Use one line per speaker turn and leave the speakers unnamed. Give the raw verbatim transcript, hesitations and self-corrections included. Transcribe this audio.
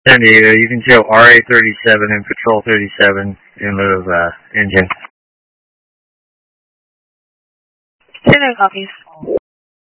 San Diego, you can show R A thirty-seven and Patrol thirty-seven in lieu of uh, engine.
San Diego copies.